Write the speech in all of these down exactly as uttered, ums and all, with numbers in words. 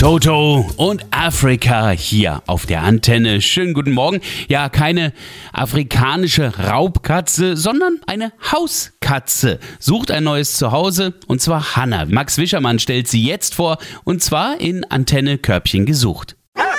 Toto und Afrika hier auf der Antenne. Schönen guten Morgen. Ja, keine afrikanische Raubkatze, sondern eine Hauskatze. Sucht ein neues Zuhause, und zwar Hannah. Max Wischermann stellt sie jetzt vor, und zwar in Antenne Körbchen gesucht.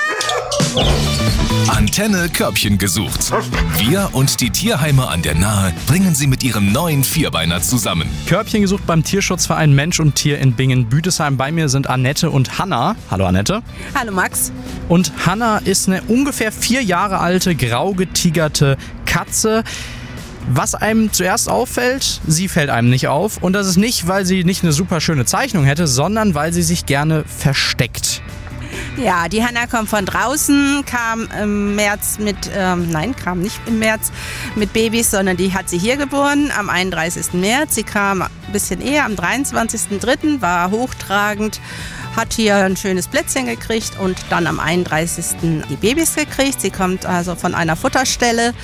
Antenne Körbchen gesucht. Wir und die Tierheime an der Nahe bringen sie mit ihrem neuen Vierbeiner zusammen. Körbchen gesucht beim Tierschutzverein Mensch und Tier in Bingen-Büdesheim. Bei mir sind Annette und Hannah. Hallo Annette. Hallo Max. Und Hannah ist eine ungefähr vier Jahre alte, grau getigerte Katze. Was einem zuerst auffällt, sie fällt einem nicht auf. Und das ist nicht, weil sie nicht eine super schöne Zeichnung hätte, sondern weil sie sich gerne versteckt. Ja, die Hannah kommt von draußen, kam im März mit, ähm, nein, kam nicht im März mit Babys, sondern die hat sie hier geboren am einunddreißigsten März. Sie kam ein bisschen eher, am dreiundzwanzigsten dritten war hochtragend, hat hier ein schönes Plätzchen gekriegt und dann am einunddreißigsten die Babys gekriegt. Sie kommt also von einer Futterstelle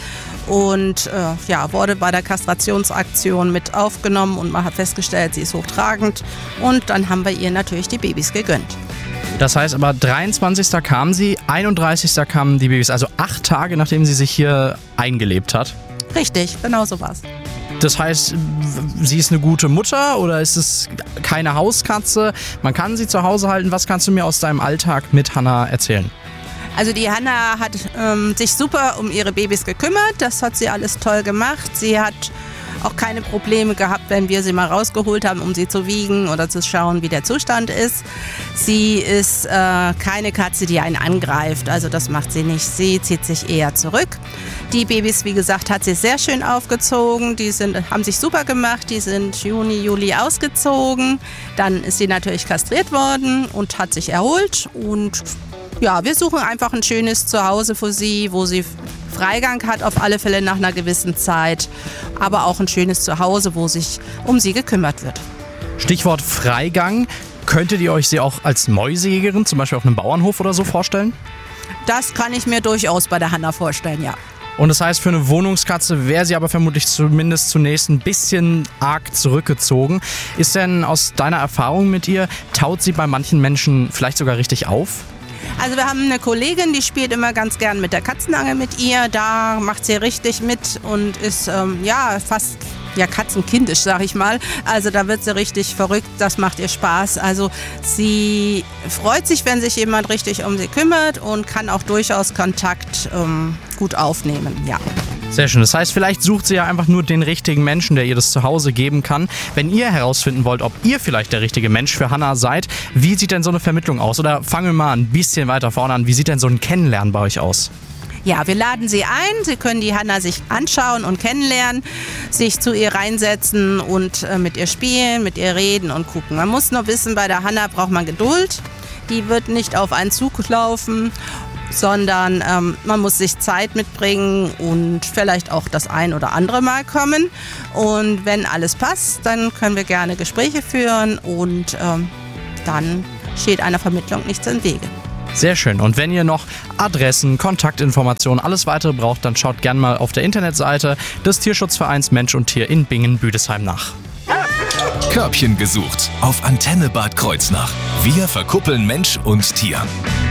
und äh, ja, wurde bei der Kastrationsaktion mit aufgenommen und man hat festgestellt, sie ist hochtragend und dann haben wir ihr natürlich die Babys gegönnt. Das heißt aber, dreiundzwanzigsten kam sie, einunddreißigsten kamen die Babys, also acht Tage, nachdem sie sich hier eingelebt hat. Richtig, genau so war's. Das heißt, sie ist eine gute Mutter oder ist es keine Hauskatze? Man kann sie zu Hause halten. Was kannst du mir aus deinem Alltag mit Hannah erzählen? Also die Hannah hat ähm, sich super um ihre Babys gekümmert. Das hat sie alles toll gemacht. Sie hat auch keine Probleme gehabt, wenn wir sie mal rausgeholt haben, um sie zu wiegen oder zu schauen, wie der Zustand ist. Sie ist äh, keine Katze, die einen angreift, also das macht sie nicht. Sie zieht sich eher zurück. Die Babys, wie gesagt, hat sie sehr schön aufgezogen. Die sind, haben sich super gemacht, die sind Juni, Juli ausgezogen. Dann ist sie natürlich kastriert worden und hat sich erholt. Und ja, wir suchen einfach ein schönes Zuhause für sie, wo sie Freigang hat, auf alle Fälle nach einer gewissen Zeit, aber auch ein schönes Zuhause, wo sich um sie gekümmert wird. Stichwort Freigang. Könntet ihr euch sie auch als Mäusejägerin, zum Beispiel auf einem Bauernhof oder so, vorstellen? Das kann ich mir durchaus bei der Hannah vorstellen, ja. Und das heißt, für eine Wohnungskatze wäre sie aber vermutlich zumindest zunächst ein bisschen arg zurückgezogen. Ist denn aus deiner Erfahrung mit ihr, taut sie bei manchen Menschen vielleicht sogar richtig auf? Also wir haben eine Kollegin, die spielt immer ganz gern mit der Katzenangel mit ihr. Da macht sie richtig mit und ist ähm, ja fast ja, katzenkindisch, sag ich mal. Also da wird sie richtig verrückt, das macht ihr Spaß. Also sie freut sich, wenn sich jemand richtig um sie kümmert und kann auch durchaus Kontakt ähm, gut aufnehmen, ja. Sehr schön. Das heißt, vielleicht sucht sie ja einfach nur den richtigen Menschen, der ihr das Zuhause geben kann. Wenn ihr herausfinden wollt, ob ihr vielleicht der richtige Mensch für Hannah seid, wie sieht denn so eine Vermittlung aus? Oder fangen wir mal ein bisschen weiter vorne an. Wie sieht denn so ein Kennenlernen bei euch aus? Ja, wir laden sie ein. Sie können die Hannah sich anschauen und kennenlernen, sich zu ihr reinsetzen und äh, mit ihr spielen, mit ihr reden und gucken. Man muss nur wissen, bei der Hannah braucht man Geduld. Die wird nicht auf einen Zug laufen, sondern ähm, man muss sich Zeit mitbringen und vielleicht auch das ein oder andere Mal kommen. Und wenn alles passt, dann können wir gerne Gespräche führen und ähm, dann steht einer Vermittlung nichts im Wege. Sehr schön. Und wenn ihr noch Adressen, Kontaktinformationen, alles weitere braucht, dann schaut gerne mal auf der Internetseite des Tierschutzvereins Mensch und Tier in Bingen-Büdesheim nach. Körbchen gesucht auf Antenne Bad Kreuznach. Wir verkuppeln Mensch und Tier.